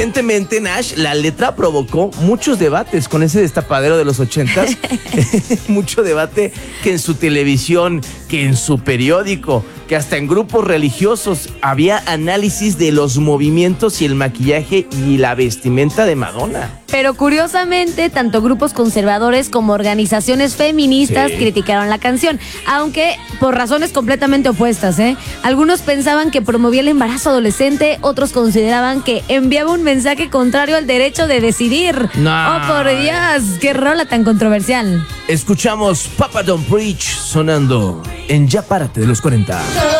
Evidentemente, Nash, la letra provocó muchos debates con ese destapadero de los 80s. Mucho debate que en su televisión, que en su periódico, que hasta en grupos religiosos había análisis de los movimientos y el maquillaje y la vestimenta de Madonna. Pero curiosamente, tanto grupos conservadores como organizaciones feministas Sí. criticaron la canción, aunque por razones completamente opuestas, ¿eh? Algunos pensaban que promovía el embarazo adolescente, otros consideraban que enviaba un mensaje contrario al derecho de decidir. No. ¡Oh, por Dios! ¡Qué rola tan controversial! Escuchamos Papa Don't Preach sonando en Ya Párate de los 40.